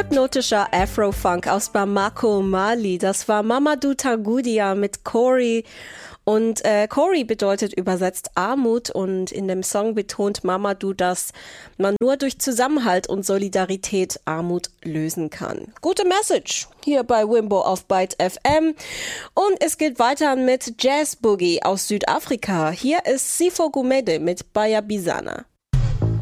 hypnotischer Afro-Funk aus Bamako, Mali. Das war Mamadou Tangudia mit Kori. Und Kori bedeutet übersetzt Armut und in dem Song betont Mamadou, dass man nur durch Zusammenhalt und Solidarität Armut lösen kann. Gute Message hier bei Wimbo auf Byte FM. Und es geht weiter mit Jazz Boogie aus Südafrika. Hier ist Sifo Gumede mit Bayabizana.